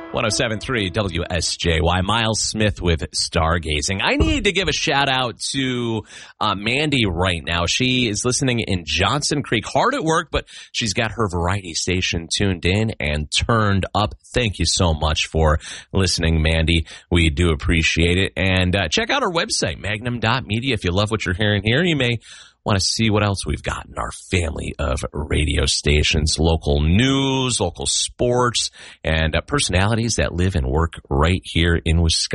107.3 WSJY. Miles Smith with Stargazing. I need to give a shout out to Mandy right now. She is listening in Johnson Creek, hard at work, but she's got her variety station tuned in and turned up. Thank you so much for listening, Mandy. We do appreciate it. And check out our website, magnum.media. If you love what you're hearing here, you may want to see what else we've got in our family of radio stations, local news, local sports, and personalities that live and work right here in Wisconsin.